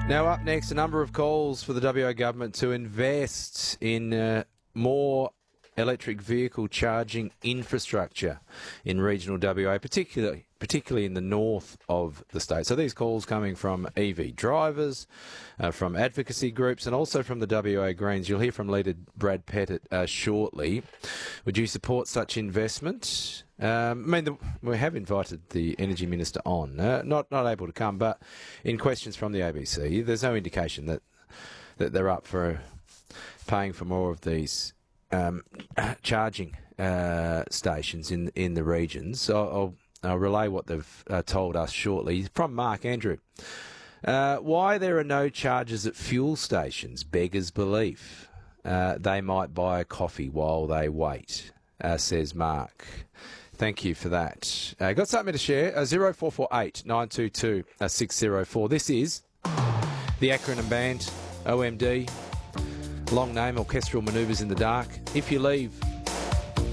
Now up next, a number of calls for the WA government to invest in more electric vehicle charging infrastructure in regional WA, particularly in the north of the state. So these calls coming from EV drivers, from advocacy groups, and also from the WA Greens. You'll hear from Leader Brad Pettit shortly. Would you support such investment? We have invited the Energy Minister on, not able to come, but in questions from the ABC, there's no indication that they're up for paying for more of these charging stations in the regions. So I'll relay what they've told us shortly. From Mark Andrew. Why there are no charges at fuel stations beggars belief. They might buy a coffee while they wait, says Mark. Thank you for that. Got something to share? 0448 922 604. This is the acronym band, OMD. Long name, Orchestral Manoeuvres in the Dark. If you leave